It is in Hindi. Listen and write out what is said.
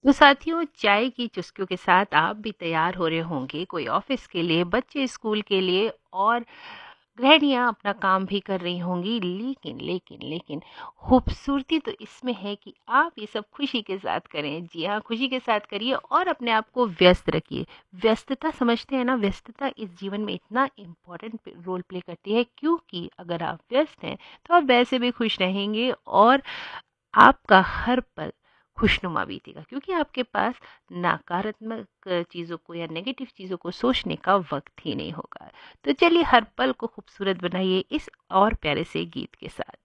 तो साथियों, चाय की चुस्कियों के साथ आप भी तैयार हो रहे होंगे, कोई ऑफिस के लिए, बच्चे स्कूल के लिए और गृहिणियाँ अपना काम भी कर रही होंगी। लेकिन लेकिन लेकिन खूबसूरती तो इसमें है कि आप ये सब खुशी के साथ करें। जी हाँ, खुशी के साथ करिए और अपने आप को व्यस्त रखिए। व्यस्तता समझते हैं ना, व्यस्तता इस जीवन में इतना इम्पोर्टेंट रोल प्ले करती है, क्योंकि अगर आप व्यस्त हैं तो आप वैसे भी खुश रहेंगे और आपका हर पल खुशनुमा बीतेगा, क्योंकि आपके पास नकारात्मक चीज़ों को या नेगेटिव चीज़ों को सोचने का वक्त ही नहीं होगा। तो चलिए, हर पल को खूबसूरत बनाइए इस और प्यारे से गीत के साथ।